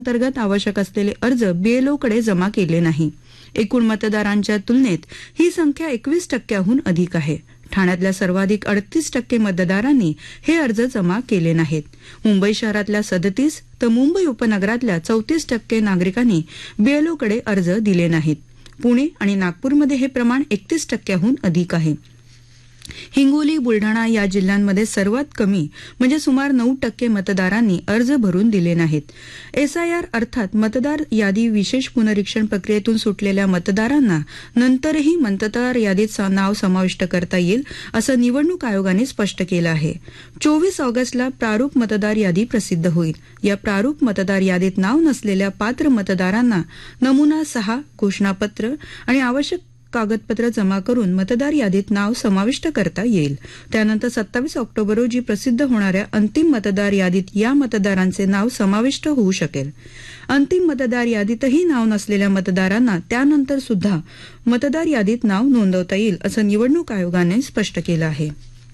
अंतर्गत आवश्यक असलेले अर्ज बीएलओकडे जमा केले नाही. एकूण मतदारांच्या तुलनेत ही संख्या 21%हून अधिक आहे. ठाण्यातल्या सर्वाधिक 38% मतदारांनी हे अर्ज जमा केले नाहीत. मुंबई शहरातल्या 37 तर मुंबई उपनगरातल्या 34% नागरिकांनी बीएलओकडे अर्ज दिले नाहीत. पुणे आणि नागपूरमध्ये हे प्रमाण 31%हून अधिक आहे. हिंगोली, बुलढाणा या जिल्ह्यांमध्ये सर्वात कमी म्हणजे सुमारे 9% मतदारांनी अर्ज भरून दिले नाहीत. एसआयआर अर्थात मतदार यादी विशेष पुनरीक्षण प्रक्रियेतून सुटलेल्या मतदारांना नंतरही मतदार यादीत नाव समाविष्ट करता येईल असं निवडणूक आयोगाने स्पष्ट केलं आहे. 24 ऑगस्टला प्रारूप मतदार यादी प्रसिद्ध होईल. या प्रारूप मतदार यादीत नाव नसलेल्या पात्र मतदारांना नमुना 6, घोषणापत्र आणि आवश्यक कागदपत्र जमा करून मतदार यादीत नाव समाविष्ट करता येईल. त्यानंतर 27 ऑक्टोबर रोजी प्रसिद्ध होणाऱ्या अंतिम मतदार यादीत या मतदारांचे नाव समाविष्ट होऊ शकेल. अंतिम मतदार यादीतही नाव नसलेल्या मतदारांना त्यानंतर सुद्धा मतदार यादीत नाव नोंदवता येईल असं निवडणूक आयोगाने स्पष्ट केलं आहे.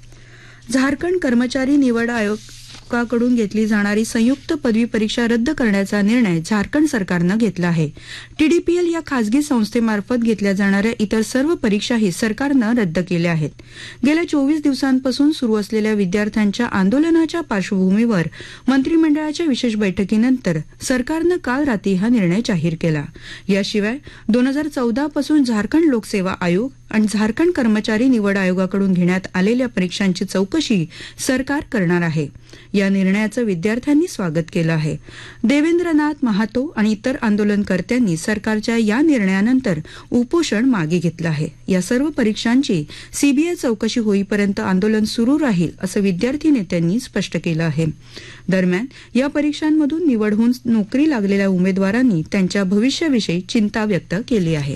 झारखंड कर्मचारी निवड आयोगाकडून घेतली जाणारी संयुक्त पदवी परीक्षा रद्द करण्याचा निर्णय झारखंड सरकारनं घेतला आहे. टीडीपीएल या खासगी संस्थेमार्फत घेतल्या जाणाऱ्या इतर सर्व परीक्षाही सरकारनं रद्द केल्या आहेत. गेल्या 24 दिवसांपासून सुरू असलेल्या विद्यार्थ्यांच्या आंदोलनाच्या पार्श्वभूमीवर मंत्रिमंडळाच्या विशेष बैठकीनंतर सरकारनं काल रात्री हा निर्णय जाहीर केला. याशिवाय 2014 पासून झारखंड लोकसेवा आयोग आणि झारखंड कर्मचारी निवड आयोगाकडून घेण्यात आलेल्या परीक्षांची चौकशी सरकार करणार आहे. या निर्णयाचं विद्यार्थ्यांनी स्वागत केलं आहे. देवेंद्रनाथ महातो आणि इतर आंदोलनकर्त्यांनी सरकारच्या या निर्णयानंतर उपोषण मागे घेतलं आहे. या सर्व परीक्षांची सीबीआय चौकशी होईपर्यंत आंदोलन सुरू राहील असं विद्यार्थी नेत्यांनी स्पष्ट केलं आहे. दरम्यान या परीक्षांमधून निवड होऊन नोकरी लागलेल्या उमेदवारांनी त्यांच्या भविष्याविषयी चिंता व्यक्त केली आहे.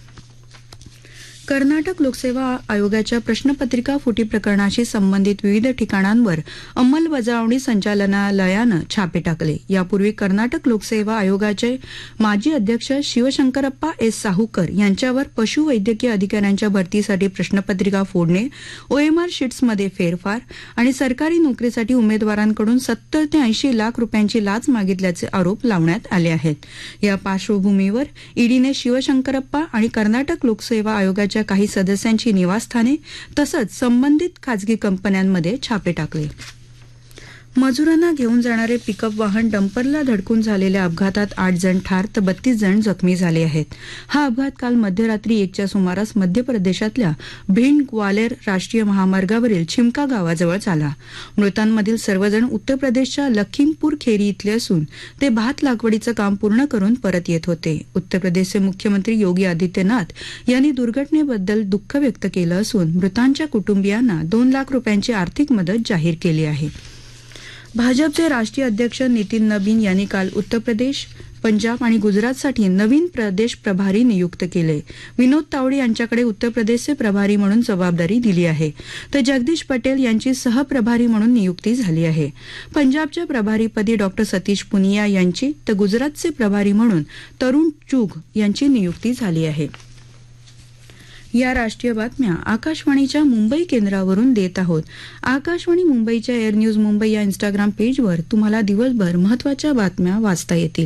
कर्नाटक लोकसेवा आयोगाच्या प्रश्नपत्रिका फुटी प्रकरणाशी संबंधित विविध ठिकाणांवर अंमलबजावणी संचालनालयानं छापे टाकले. यापूर्वी कर्नाटक लोकसेवा आयोगाचे माजी अध्यक्ष शिवशंकरप्पा एस साहूकर यांच्यावर पशुवैद्यकीय अधिकाऱ्यांच्या भरतीसाठी प्रश्नपत्रिका फोडणे, ओएमआर शीट्समध्ये फेरफार आणि सरकारी नोकरीसाठी उमेदवारांकडून 70 ते 80 लाख रुपयांची लाच मागितल्याचे आरोप लावण्यात आले आहेत. या पार्श्वभूमीवर ईडीने शिवशंकरप्पा आणि कर्नाटक लोकसेवा आयोगाच्या काही सदस्यांची निवासस्थाने तसंच संबंधित खासगी कंपन्यांमध्ये छापे टाकले. मजुरांना घेऊन जाणारे पिकअप वाहन डंपरला धडकून झालेल्या अपघातात 8 जण ठार तर 32 जण जखमी झाले आहेत. हा अपघात काल मध्यरात्री 1च्या सुमारास मध्य प्रदेशातल्या भिंड ग्वालेर राष्ट्रीय महामार्गावरील छिमका गावाजवळ झाला. मृतांमधील सर्वजण उत्तर प्रदेशच्या लखीमपूर खेरी इथले असून ते भात लागवडीचं काम पूर्ण करून परत येत होते. उत्तर प्रदेशचे मुख्यमंत्री योगी आदित्यनाथ यांनी दुर्घटनेबद्दल दुःख व्यक्त केलं असून मृतांच्या कुटुंबियांना 2 लाख रुपयांची आर्थिक मदत जाहीर केली आहे. भाजपचे राष्ट्रीय अध्यक्ष नितीन नबीन यांनी काल उत्तर प्रदेश, पंजाब आणि गुजरातसाठी नवीन प्रदेश प्रभारी नियुक्त केले. विनोद तावडे यांच्याकडे उत्तर प्रदेशचे प्रभारी म्हणून जबाबदारी दिली आहे तर जगदीश पटेल यांची सहप्रभारी म्हणून नियुक्ती झाली आहे. पंजाबच्या प्रभारीपदी डॉ. सतीश पुनिया यांची तर गुजरातचे प्रभारी म्हणून तरुण चुग यांची नियुक्ती झाली आहे. या राष्ट्रीय बातम्या आकाशवाणीच्या मुंबई केंद्रावरून देत आहोत. आकाशवाणी मुंबईच्या एअर न्यूज मुंबई या इंस्टाग्राम पेजवर तुम्हाला दिवसभर महत्त्वाच्या बातम्या वाचता येतील.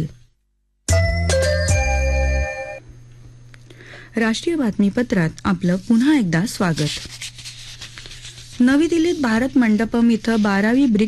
राष्ट्रीय बातमीपत्रात आपलं पुन्हा एकदा स्वागत. नवी दिल्लीत भारत मंडपम इथं 12वी ब्रिक्स